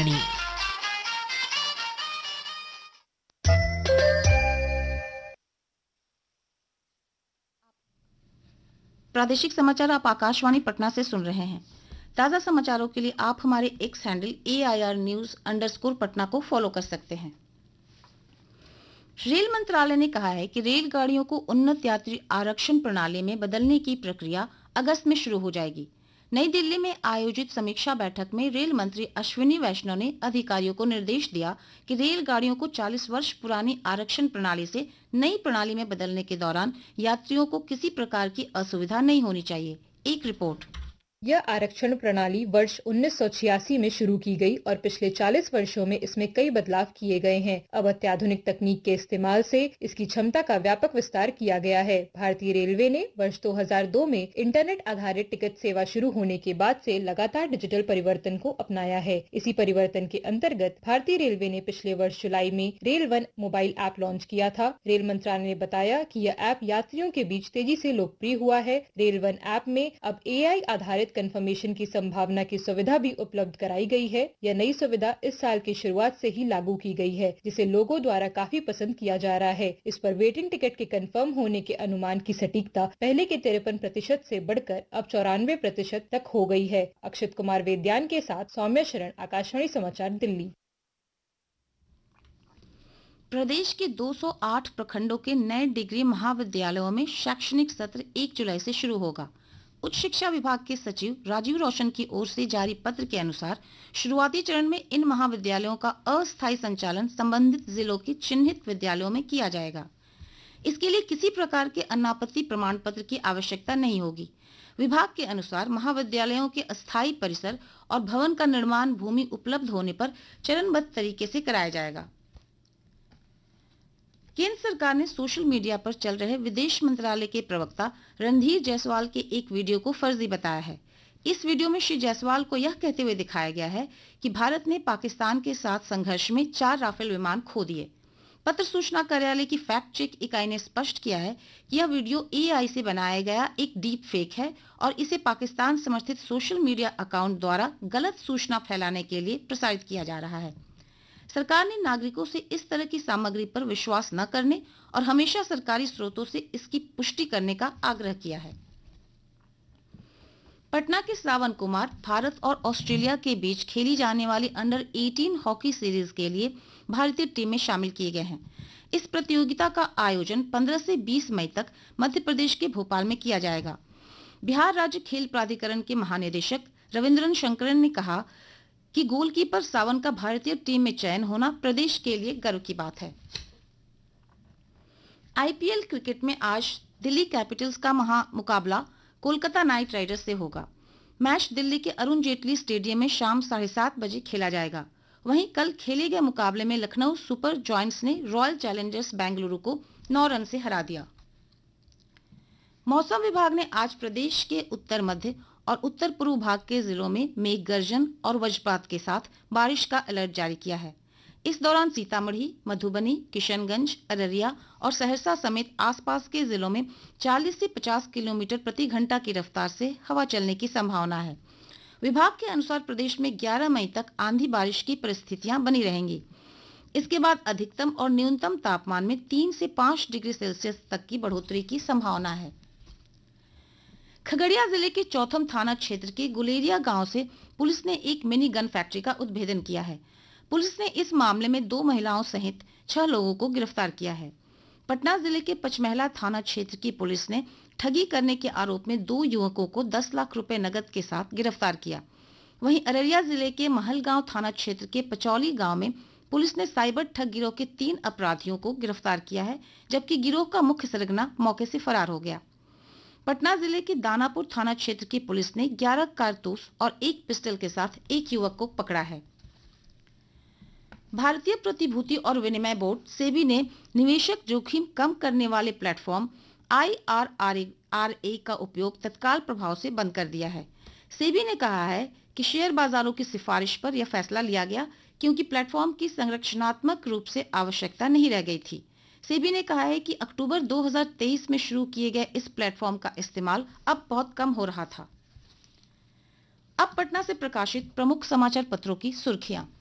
आकाशवाणी। प्रादेशिक समाचार आप आकाशवाणी पटना से सुन रहे हैं। ताज़ा समाचारों के लिए आप हमारे एक्स हैंडल AIR News_पटना को फॉलो कर सकते हैं। रेल मंत्रालय ने कहा है कि रेलगाड़ियों को उन्नत यात्री आरक्षण प्रणाली में बदलने की प्रक्रिया अगस्त में शुरू हो जाएगी। नई दिल्ली में आयोजित समीक्षा बैठक में रेल मंत्री अश्विनी वैष्णव ने अधिकारियों को निर्देश दिया कि रेलगाड़ियों को 40 वर्ष पुरानी आरक्षण प्रणाली से नई प्रणाली में बदलने के दौरान यात्रियों को किसी प्रकार की असुविधा नहीं होनी चाहिए। एक रिपोर्ट। यह आरक्षण प्रणाली वर्ष 1986 में शुरू की गई और पिछले 40 वर्षों में इसमें कई बदलाव किए गए हैं। अब अत्याधुनिक तकनीक के इस्तेमाल से इसकी क्षमता का व्यापक विस्तार किया गया है। भारतीय रेलवे ने वर्ष 2002 में इंटरनेट आधारित टिकट सेवा शुरू होने के बाद से लगातार डिजिटल परिवर्तन को अपनाया है। इसी परिवर्तन के अंतर्गत भारतीय रेलवे ने पिछले वर्ष जुलाई में rail one mobile app launch किया था। रेल मंत्रालय ने बताया कि यह ऐप यात्रियों के बीच तेजी से लोकप्रिय हुआ है। रेल वन ऐप में अब AI आधारित कंफर्मेशन की संभावना की सुविधा भी उपलब्ध कराई गई है। यह नई सुविधा इस साल की शुरुआत से ही लागू की गई है, जिसे लोगों द्वारा काफी पसंद किया जा रहा है। इस पर वेटिंग टिकट के कंफर्म होने के अनुमान की सटीकता पहले के 53% से बढ़कर अब 94% तक हो गई है। अक्षित कुमार वेद्यान के साथ सौम्या शरण, आकाशवाणी समाचार, दिल्ली। प्रदेश के 208 प्रखंडों के नए डिग्री महाविद्यालयों में शैक्षणिक सत्र 1 जुलाई से शुरू होगा। उच्च शिक्षा विभाग के सचिव राजीव रोशन की ओर से जारी पत्र के अनुसार शुरुआती चरण में इन महाविद्यालयों का अस्थायी संचालन संबंधित जिलों के चिन्हित विद्यालयों में किया जाएगा। इसके लिए किसी प्रकार के अनापत्ति प्रमाण पत्र की आवश्यकता नहीं होगी। विभाग के अनुसार महाविद्यालयों के अस्थायी परिसर और भवन का निर्माण भूमि उपलब्ध होने पर चरणबद्ध तरीके से कराया जाएगा। केंद्र सरकार ने सोशल मीडिया पर चल रहे विदेश मंत्रालय के प्रवक्ता रणधीर जायसवाल के एक वीडियो को फर्जी बताया है। इस वीडियो में श्री जायसवाल को यह कहते हुए दिखाया गया है कि भारत ने पाकिस्तान के साथ संघर्ष में 4 राफेल विमान खो दिए। पत्र सूचना कार्यालय की फैक्ट चेक इकाई ने स्पष्ट किया है कि यह वीडियो AI से बनाया गया एक डीप फेक है और इसे पाकिस्तान समर्थित सोशल मीडिया अकाउंट द्वारा गलत सूचना फैलाने के लिए प्रसारित किया जा रहा है। सरकार ने नागरिकों से इस तरह की सामग्री पर विश्वास न करने और हमेशा सरकारी स्रोतों से इसकी पुष्टि करने का आग्रह किया है। पटना के श्रावण कुमार भारत और ऑस्ट्रेलिया के बीच खेली जाने वाली अंडर 18 हॉकी सीरीज के लिए भारतीय टीम में शामिल किए गए हैं। इस प्रतियोगिता का आयोजन 15 से 20 मई तक मध्य प्रदेश के भोपाल में किया जाएगा। बिहार राज्य खेल प्राधिकरण के महानिदेशक रविंद्रन शंकरन ने कहा कि गोलकीपर सावन का भारतीय टीम में चयन होना प्रदेश के लिए गर्व की बात है। IPL क्रिकेट में आज दिल्ली कैपिटल्स का मुकाबला कोलकाता नाइट राइडर्स से होगा। मैच दिल्ली के अरुण जेटली स्टेडियम में शाम 7:30 बजे खेला जाएगा। वहीं कल खेले गए मुकाबले में लखनऊ सुपर जॉयंट्स ने रॉयल चैलेंजर्स बेंगलुरु को 9 रन से हरा दिया। मौसम विभाग ने आज प्रदेश के उत्तर मध्य और उत्तर पूर्व भाग के जिलों में मेघ गर्जन और वज्रपात के साथ बारिश का अलर्ट जारी किया है। इस दौरान सीतामढ़ी, मधुबनी, किशनगंज, अररिया और सहरसा समेत आसपास के जिलों में 40 से 50 किलोमीटर प्रति घंटा की रफ्तार से हवा चलने की संभावना है। विभाग के अनुसार प्रदेश में 11 मई तक आंधी बारिश की परिस्थितियां बनी रहेंगी। इसके बाद अधिकतम और न्यूनतम तापमान में 3 से 5 डिग्री सेल्सियस तक की बढ़ोतरी की संभावना है। खगड़िया जिले के चौथम थाना क्षेत्र के गुलेरिया गांव से पुलिस ने एक मिनी गन फैक्ट्री का उद्भेदन किया है। पुलिस ने इस मामले में 2 महिलाओं सहित 6 लोगों को गिरफ्तार किया है। पटना जिले के पचमहला थाना क्षेत्र की पुलिस ने ठगी करने के आरोप में 2 युवकों को 10 लाख रुपए नकद के साथ गिरफ्तार किया। वहीं अररिया जिले के महलगांव थाना क्षेत्र के पचौली गांव में पुलिस ने साइबर ठग गिरोह के 3 अपराधियों को गिरफ्तार किया है, जबकि गिरोह का मुख्य सरगना मौके से फरार हो गया। पटना जिले के दानापुर थाना क्षेत्र की पुलिस ने 11 कारतूस और 1 पिस्टल के साथ एक युवक को पकड़ा है। भारतीय प्रतिभूति और विनिमय बोर्ड सेबी ने निवेशक जोखिम कम करने वाले प्लेटफॉर्म IRRA का उपयोग तत्काल प्रभाव से बंद कर दिया है। सेबी ने कहा है कि शेयर बाजारों की सिफारिश पर यह फैसला लिया गया क्योंकि प्लेटफॉर्म की संरचनात्मक रूप से आवश्यकता नहीं रह गई थी। सेबी ने कहा है कि अक्टूबर 2023 में शुरू किए गए इस प्लेटफॉर्म का इस्तेमाल अब बहुत कम हो रहा था। अब पटना से प्रकाशित प्रमुख समाचार पत्रों की सुर्खियां।